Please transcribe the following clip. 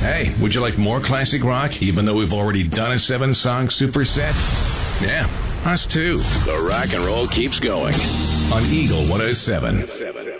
Hey, would you like more classic rock, even though we've already done a 7-song superset? Yeah, us too. The rock and roll keeps going on Eagle 107.